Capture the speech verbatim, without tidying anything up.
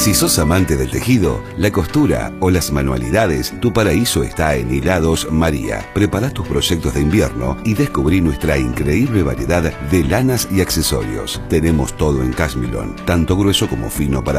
Si sos amante del tejido, la costura o las manualidades, tu paraíso está en Hilados María. Prepara tus proyectos de invierno y descubrí nuestra increíble variedad de lanas y accesorios. Tenemos todo en cashmere, tanto grueso como fino para